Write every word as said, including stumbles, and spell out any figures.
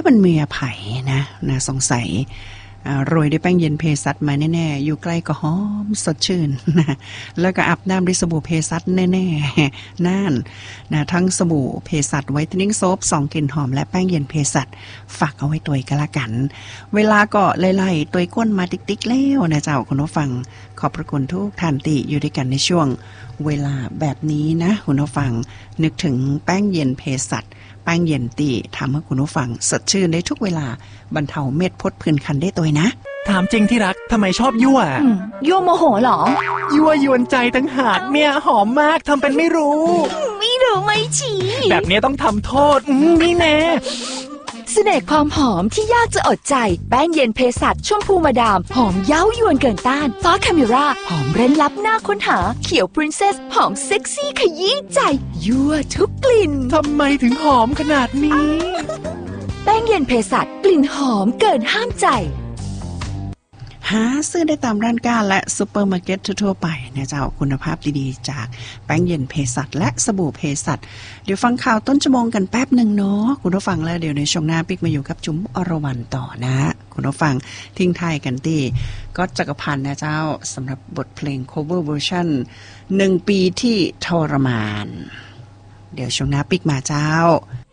เป็นเมียไผ่นะนะสงสัยโรยด้วยแป้งเย็นเภสัชมาแน่ๆอยู่ใกล้ก็หอมสดชื่นนะแล้วก็อาบน้ำด้วยสบู่เภสัชแน่ๆนั่นนะทั้งสบู่เภสัชไวท์เทนนิ่งโซฟสองกลิ่นหอมและแป้งเย็นเภสัชฝากเอาไว้ตัวก็แล้วกันเวลาก็ไล่ๆตัวก้นมาติ๊กๆแล้วนะเจ้าคุณผู้ฟังขอบพระคุณทุกท่านที่อยู่ด้วยกันในช่วงเวลาแบบนี้นะคุณผู้ฟังนึกถึงแป้งเย็นเภสัชแป้งเย็นตีทำให้คุณผู้ฟังสดชื่นได้ทุกเวลาบรรเทาเม็ดพดผื่นคันได้ตัวนะถามจริงที่รักทำไมชอบยั่วยั่วโมโหหรอยั่วยวนใจตั้งหากเนี่ยหอมมากทำเป็นไม่รู้ไม่รู้ไม่ชี้แบบนี้ต้องทำโทษนี่แน่เสน่ห์ความหอมที่ยากจะอดใจแป้งเย็นเภสัชชมพูมาดามหอมเย้ายวนเกินต้านฟ้าคาเมราหอมเร้นลับหน้าค้นหาเขียวปรินเซสหอมเซ็กซี่ขยี้ใจยั่วทุกกลิ่นทำไมถึงหอมขนาดนี้แป้งเย็นเภสัชกลิ่นหอมเกินห้ามใจหาซื้อได้ตามร้านค้าและซุปเปอร์มาร์เก็ตทั่วไปนะเจ้าคุณภาพดีๆจากแป้งเย็นเภสัชและสบู่เภสัชเดี๋ยวฟังข่าวต้นชั่วโมงกันแป๊บหนึ่งเนาะคุณผู้ฟังแล้วเดี๋ยวในช่วงหน้าปิ๊กมาอยู่กับจุ๋มอรวรรณต่อนะคุณผู้ฟังทิ้งท้ายกันที่ก็จักรพันธ์นะเจ้าสำหรับบทเพลง cover version หนึ่งปีที่ทรมานเดี๋ยวช่วงหน้าปิ๊กมาเจ้า